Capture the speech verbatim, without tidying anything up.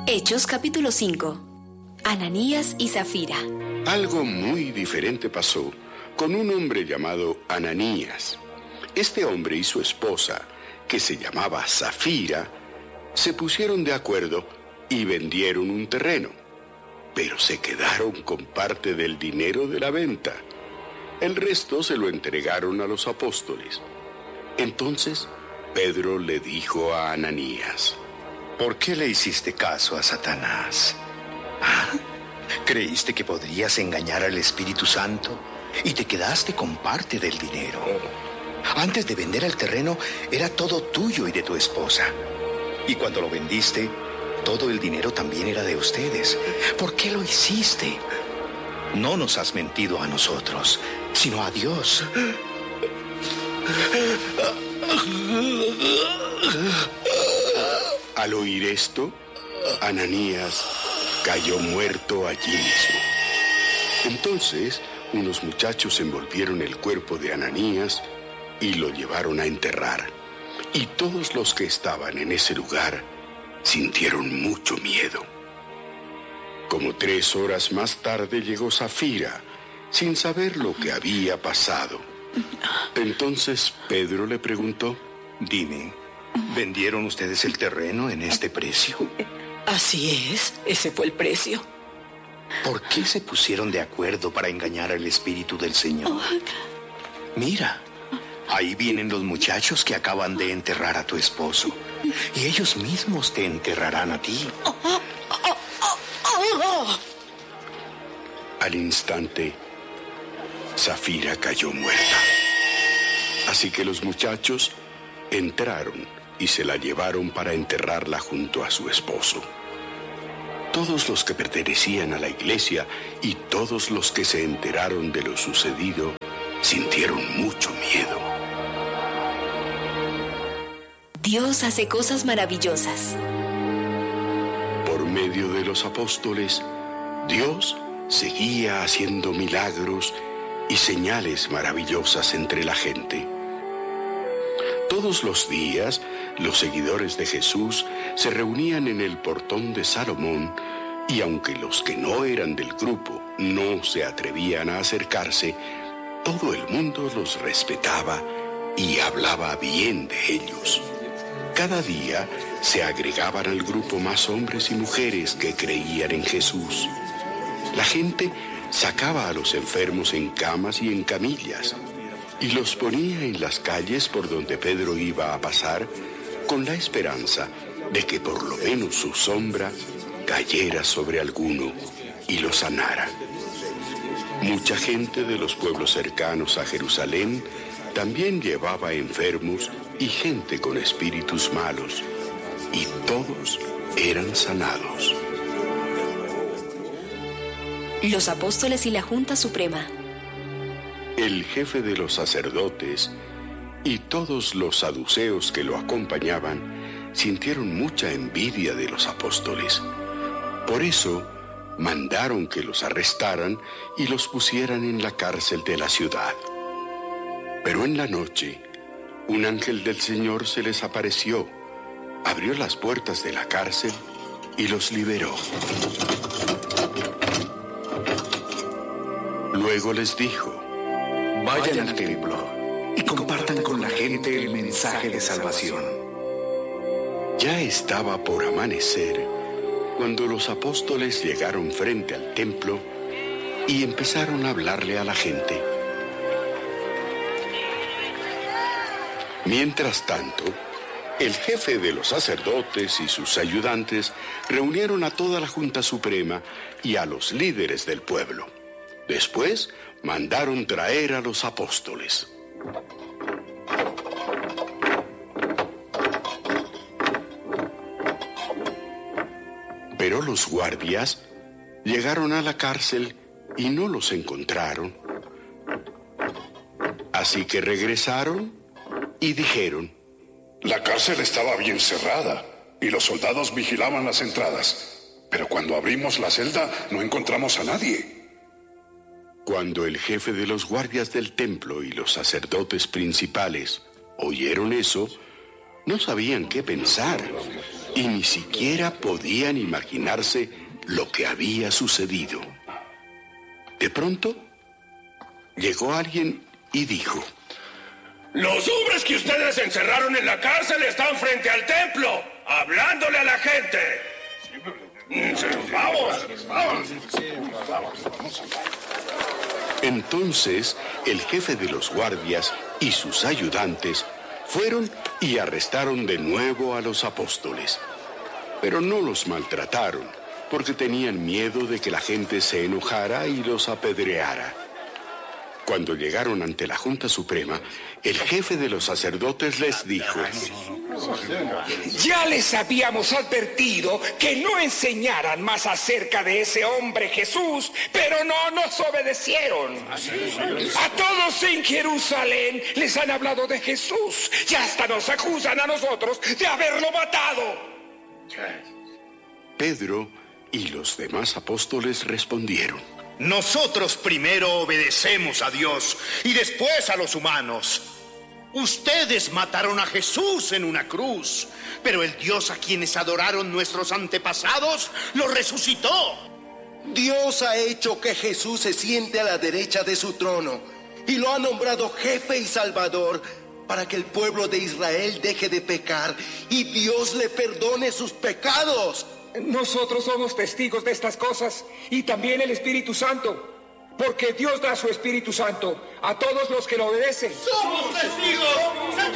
Hechos capítulo cinco. Ananías y Zafira. Algo muy diferente pasó con un hombre llamado Ananías. Este hombre y su esposa, que se llamaba Zafira, se pusieron de acuerdo y vendieron un terreno, pero se quedaron con parte del dinero de la venta. El resto se lo entregaron a los apóstoles. Entonces Pedro le dijo a Ananías: ¿por qué le hiciste caso a Satanás? ¿Ah? ¿Creíste que podrías engañar al Espíritu Santo y te quedaste con parte del dinero? Antes de vender el terreno, era todo tuyo y de tu esposa. Y cuando lo vendiste, todo el dinero también era de ustedes. ¿Por qué lo hiciste? No nos has mentido a nosotros, sino a Dios. Al oír esto, Ananías cayó muerto allí mismo. Entonces, unos muchachos envolvieron el cuerpo de Ananías y lo llevaron a enterrar. Y todos los que estaban en ese lugar sintieron mucho miedo. Como tres horas más tarde llegó Zafira, sin saber lo que había pasado. Entonces Pedro le preguntó: dime, ¿vendieron ustedes el terreno en este precio? Así es, ese fue el precio. ¿Por qué se pusieron de acuerdo para engañar al Espíritu del Señor? Mira, ahí vienen los muchachos que acaban de enterrar a tu esposo, y ellos mismos te enterrarán a ti. Al instante, Zafira cayó muerta. Así que los muchachos entraron y se la llevaron para enterrarla junto a su esposo. Todos los que pertenecían a la iglesia y todos los que se enteraron de lo sucedido sintieron mucho miedo. Dios hace cosas maravillosas. Por medio de los apóstoles, Dios seguía haciendo milagros y señales maravillosas entre la gente. Todos los días, los seguidores de Jesús se reunían en el portón de Salomón, y aunque los que no eran del grupo no se atrevían a acercarse, todo el mundo los respetaba y hablaba bien de ellos. Cada día se agregaban al grupo más hombres y mujeres que creían en Jesús. La gente sacaba a los enfermos en camas y en camillas y los ponía en las calles por donde Pedro iba a pasar, con la esperanza de que por lo menos su sombra cayera sobre alguno y lo sanara. Mucha gente de los pueblos cercanos a Jerusalén también llevaba enfermos y gente con espíritus malos, y todos eran sanados. Los apóstoles y la Junta Suprema. El jefe de los sacerdotes y todos los saduceos que lo acompañaban sintieron mucha envidia de los apóstoles. Por eso mandaron que los arrestaran y los pusieran en la cárcel de la ciudad. Pero en la noche, un ángel del Señor se les apareció, abrió las puertas de la cárcel y los liberó. Luego les dijo: vayan al templo y compartan con la gente el mensaje de salvación. Ya estaba por amanecer cuando los apóstoles llegaron frente al templo y empezaron a hablarle a la gente. Mientras tanto, el jefe de los sacerdotes y sus ayudantes reunieron a toda la Junta Suprema y a los líderes del pueblo. Después mandaron traer a los apóstoles. Pero los guardias llegaron a la cárcel y no los encontraron. Así que regresaron y dijeron: la cárcel estaba bien cerrada y los soldados vigilaban las entradas, pero cuando abrimos la celda no encontramos a nadie. Cuando el jefe de los guardias del templo y los sacerdotes principales oyeron eso, no sabían qué pensar y ni siquiera podían imaginarse lo que había sucedido. De pronto, llegó alguien y dijo: Los hombres que ustedes encerraron en la cárcel están frente al templo, hablándole a la gente. Vamos, vamos. Entonces, el jefe de los guardias y sus ayudantes fueron y arrestaron de nuevo a los apóstoles. Pero no los maltrataron, porque tenían miedo de que la gente se enojara y los apedreara. Cuando llegaron ante la Junta Suprema, el jefe de los sacerdotes les dijo: Ya les habíamos advertido que no enseñaran más acerca de ese hombre Jesús, pero no nos obedecieron. A todos en Jerusalén les han hablado de Jesús y hasta nos acusan a nosotros de haberlo matado. Pedro y los demás apóstoles respondieron: Nosotros primero obedecemos a Dios y después a los humanos. Ustedes mataron a Jesús en una cruz, pero el Dios a quienes adoraron nuestros antepasados lo resucitó. Dios ha hecho que Jesús se siente a la derecha de su trono y lo ha nombrado jefe y salvador para que el pueblo de Israel deje de pecar y Dios le perdone sus pecados. Nosotros somos testigos de estas cosas y también el Espíritu Santo, porque Dios da su Espíritu Santo a todos los que lo obedecen. ¡Somos testigos!